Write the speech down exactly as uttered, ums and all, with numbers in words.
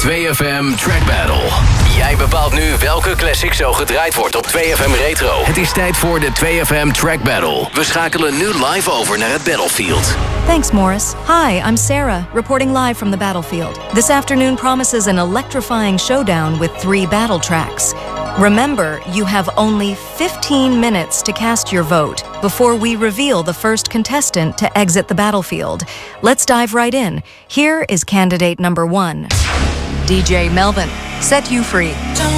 twee F M Track Battle. Jij bepaalt nu welke classic zo gedraaid wordt op twee F M Retro. Het is tijd voor de twee F M Track Battle. We schakelen nu live over naar het Battlefield. Thanks, Morris. Hi, I'm Sarah, reporting live from the battlefield. This afternoon promises an electrifying showdown with three battle tracks. Remember, you have only fifteen minutes to cast your vote before we reveal the first contestant to exit the battlefield. Let's dive right in. Here is candidate number one. D J Melvin, Set You Free.